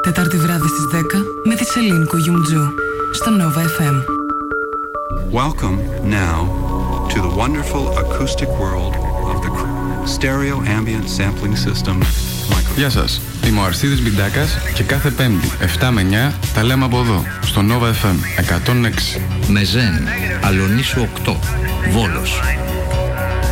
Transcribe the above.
Τετάρτη βράδυ στις 10 με τη Σελήνη Κουγιουμτζού στο Nova FM. Welcome now to the wonderful acoustic world of the stereo ambient sampling system. Γεια σας, είμαι ο Αρσίδης Μπιντάκας και κάθε Πέμπτη 7 με 9 τα λέμε από εδώ, στο Nova FM 106. Μεζέν, Αλονίσου 8, Βόλος.